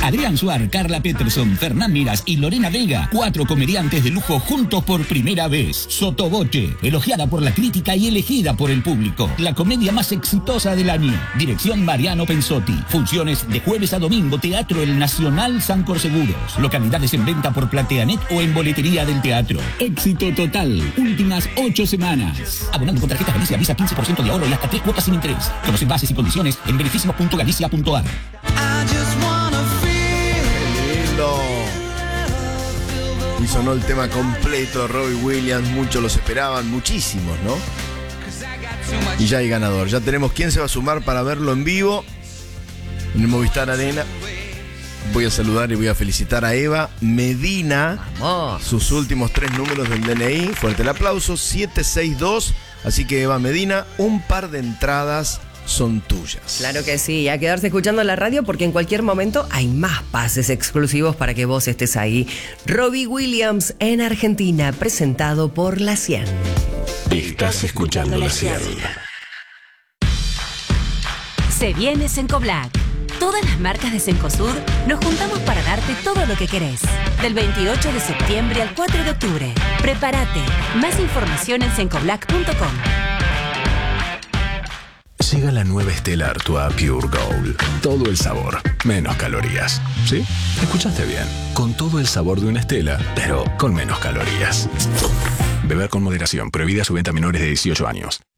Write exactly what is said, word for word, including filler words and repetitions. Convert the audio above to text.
Adrián Suar, Carla Peterson, Fernán Miras y Lorena Vega, cuatro comediantes de lujo juntos por primera vez. Sotoboche, elogiada por la crítica y elegida por el público. La comedia más exitosa del año. Dirección Mariano Pensotti. Funciones de jueves a domingo, Teatro El Nacional Sancor Seguros. Localidades en venta por Plateanet o en boletería del teatro. Éxito total. Últimas ocho semanas. Abonando con tarjeta Galicia Visa quince por ciento de ahorro y hasta tres cuotas sin interés. Conoce bases y condiciones en beneficios punto galicia punto a r. Y sonó el tema completo, Robbie Williams, muchos los esperaban, muchísimos, ¿no? Y ya hay ganador, ya tenemos quién se va a sumar para verlo en vivo en el Movistar Arena. Voy a saludar y voy a felicitar a Eva Medina. Vamos. Sus últimos tres números del D N I, fuerte el aplauso, siete seis dos. Así que Eva Medina, un par de entradas son tuyas. Claro que sí, a quedarse escuchando la radio porque en cualquier momento hay más pases exclusivos para que vos estés ahí. Robbie Williams en Argentina, presentado por La cien. Estás escuchando La cien. Se viene Cencoblac. Todas las marcas de Cencosud nos juntamos para darte todo lo que querés. Del veintiocho de septiembre al cuatro de octubre. Prepárate. Más información en cencoblac punto com. Llega la nueva Stella Artois Pure Gold. Todo el sabor, menos calorías. ¿Sí? Escuchaste bien. Con todo el sabor de una Stella, pero con menos calorías. Beber con moderación. Prohibida su venta a menores de dieciocho años.